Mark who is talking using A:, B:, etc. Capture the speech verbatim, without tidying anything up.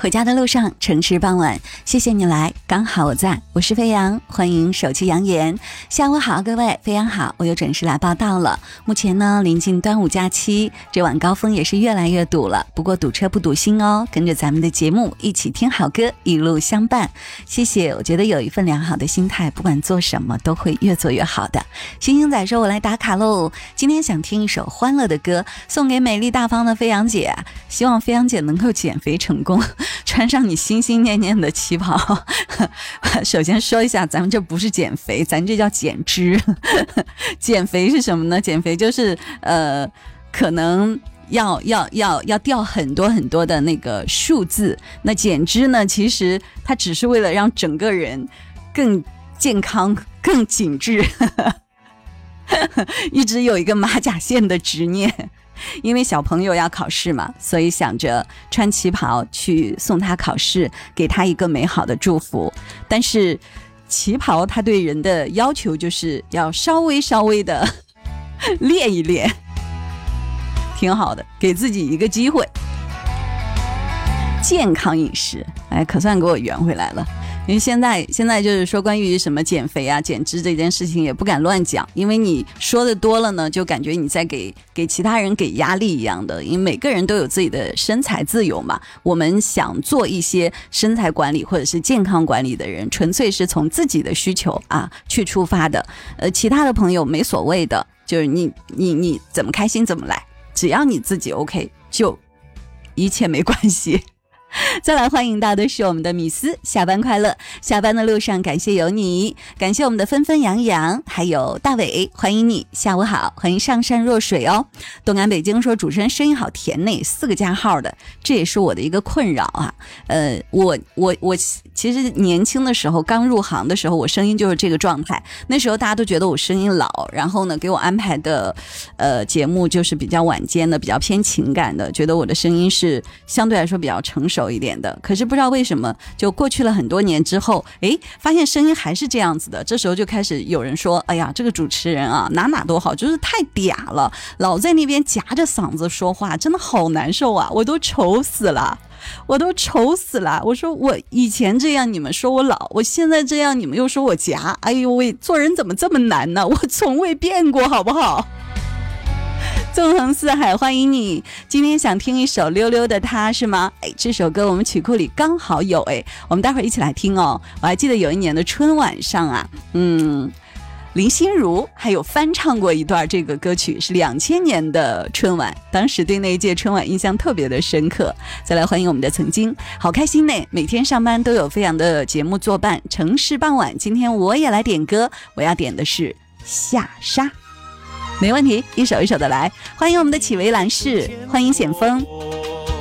A: 回家的路上，城市傍晚，谢谢你来，刚好我在，我是飞扬，欢迎手机扬言。下午好，各位，飞扬好，我又准时来报道了。目前呢，临近端午假期，这晚高峰也是越来越堵了，不过堵车不堵心哦，跟着咱们的节目一起听好歌，一路相伴。谢谢，我觉得有一份良好的心态，不管做什么都会越做越好的。星星仔说，我来打卡喽，今天想听一首欢乐的歌，送给美丽大方的飞扬姐，希望飞扬姐能够减肥成功，穿上你心心念念的旗袍。首先说一下，咱们这不是减肥，咱这叫减脂。减肥是什么呢？减肥就是呃，可能要要要要掉很多很多的那个数字。那减脂呢，其实它只是为了让整个人更健康、更紧致。一直有一个马甲线的执念。因为小朋友要考试嘛，所以想着穿旗袍去送他考试，给他一个美好的祝福。但是旗袍它对人的要求就是要稍微稍微的练一练，挺好的，给自己一个机会。健康饮食，哎，可算给我圆回来了。因为现在现在就是说关于什么减肥啊减脂这件事情也不敢乱讲，因为你说的多了呢，就感觉你在给给其他人给压力一样的。因为每个人都有自己的身材自由嘛，我们想做一些身材管理或者是健康管理的人，纯粹是从自己的需求啊去出发的。呃，其他的朋友没所谓的，就是你你你怎么开心怎么来，只要你自己 OK， 就一切没关系。再来欢迎到的是我们的米斯，下班快乐，下班的路上感谢有你，感谢我们的纷纷扬扬，还有大伟，欢迎你，下午好，欢迎上善若水哦。东南北京说主持人声音好甜呢，四个加号的，这也是我的一个困扰啊。呃，我我我其实年轻的时候刚入行的时候，我声音就是这个状态，那时候大家都觉得我声音老，然后呢给我安排的呃节目就是比较晚间的，比较偏情感的，觉得我的声音是相对来说比较成熟一点的。可是不知道为什么就过去了很多年之后，诶，发现声音还是这样子的。这时候就开始有人说，哎呀，这个主持人啊哪哪都好，就是太嗲了，老在那边夹着嗓子说话，真的好难受啊，我都愁死了我都愁死了。我说我以前这样你们说我老，我现在这样你们又说我夹，哎呦喂，做人怎么这么难呢？我从未变过好不好？纵横四海，欢迎你。今天想听一首溜溜的他是吗？哎，这首歌我们曲库里刚好有，哎，我们待会儿一起来听哦。我还记得有一年的春晚上啊，嗯，林心如还有翻唱过一段这个歌曲，是两千年的春晚，当时对那一届春晚印象特别的深刻。再来欢迎我们的曾经，好开心呢，每天上班都有飞扬的节目作伴，城市傍晚，今天我也来点歌，我要点的是下沙。没问题，一首一首的来。欢迎我们的启维兰氏，欢迎险峰。